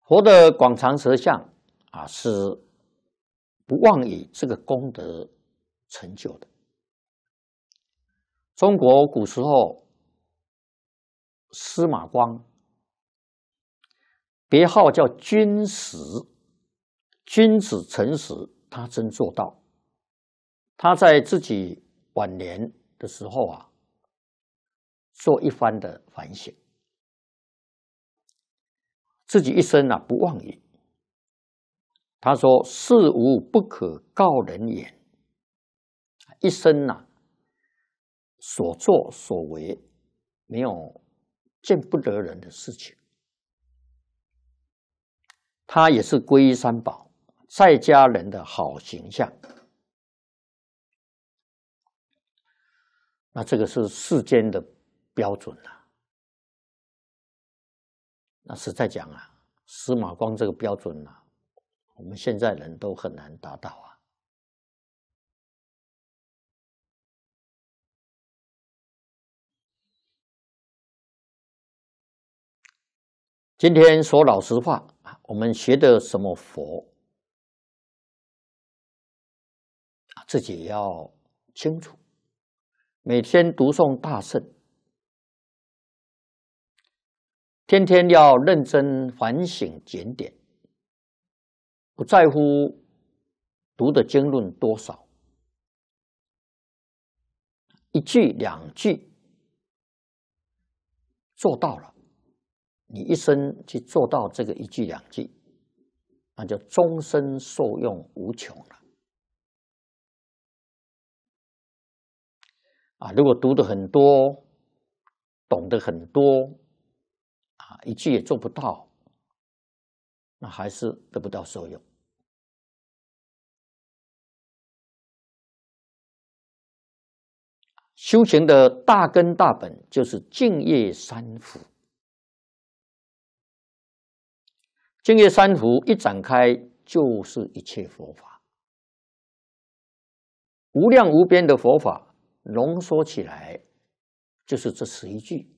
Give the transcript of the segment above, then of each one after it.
佛的广长舌相啊，是不忘以这个功德成就的。中国古时候，司马光，别号叫君实，君子诚实，他真做到。他在自己晚年的时候啊，做一番的反省，自己一生啊不忘矣。他说：“事无不可告人言。”一生啊，所作所为没有见不得人的事情。他也是皈依三宝，在家人的好形象。那这个是世间的标准啊。那实在讲啊，司马光这个标准啊，我们现在人都很难达到啊。今天说老实话，我们学的什么佛，自己也要清楚。每天读诵大圣，天天要认真反省检点，不在乎读的经论多少，一句两句做到了，你一生去做到这个一句两句，那就终身受用无穷了。如果读的很多，懂得很多，一句也做不到，那还是得不到受用。修行的大根大本就是净业三福。净业三福一展开，就是一切佛法，无量无边的佛法，浓缩起来就是这11句，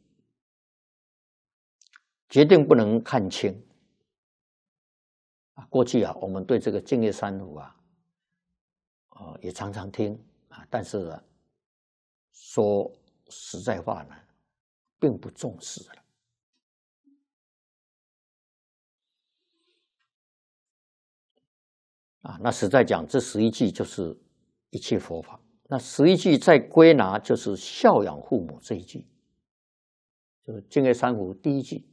决定不能看轻。过去我们对这个净业三福也常常听但是说实在话呢，并不重视了。那实在讲，这11句就是一切佛法。那11句再归纳，就是孝养父母这一句，就是净业三福第一句。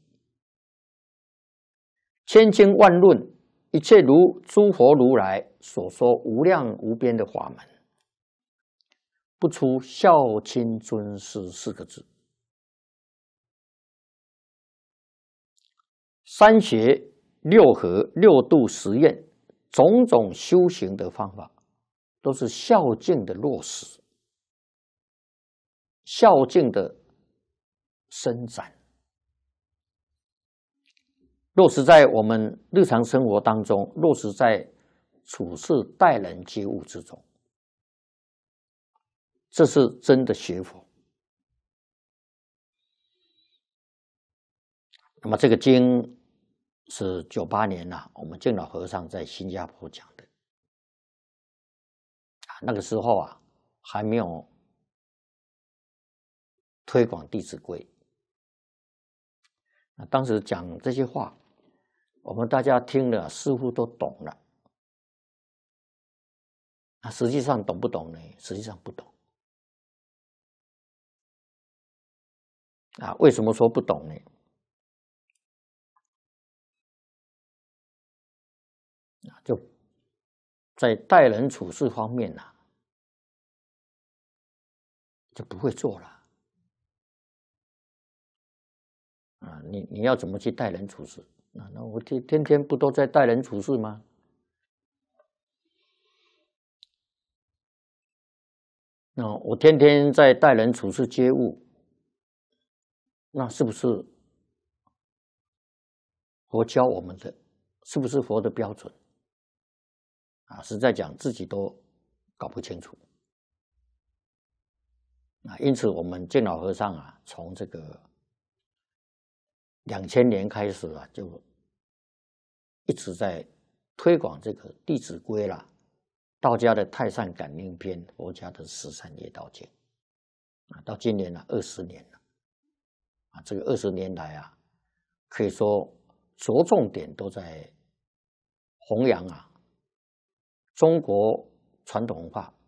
千经万论，一切如诸佛如来所说无量无边的法门，不出孝亲尊师4个字。三学六合六度十愿，种种修行的方法，都是孝敬的落实，孝敬的伸展，落实在我们日常生活当中，落实在处事待人接物之中，这是真的学佛。那么这个经是98年我们净老和尚在新加坡讲的。那个时候还没有推广《弟子规》。当时讲这些话，我们大家听了似乎都懂了。实际上懂不懂呢？实际上不懂。为什么说不懂呢？就在待人处事方面就不会做了。你要怎么去待人处事？那我天天不都在待人处事吗？那我天天在待人处事接物，那是不是佛教我们的？是不是佛的标准？实在讲，自己都搞不清楚。因此我们净老和尚从这个2000年开始就一直在推广这个《弟子规》啦，道家的《太上感应篇》，佛家的《十三业道经》啊，到今年20年了啊，这个20年来啊，可以说着重点都在弘扬中国传统文化